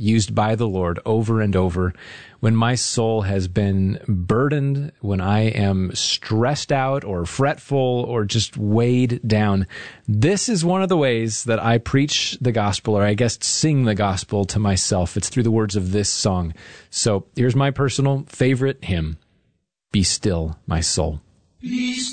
used by the Lord over and over. When my soul has been burdened, when I am stressed out or fretful or just weighed down, this is one of the ways that I preach the gospel, or I guess sing the gospel to myself. It's through the words of this song. So here's my personal favorite hymn, Be Still, My Soul.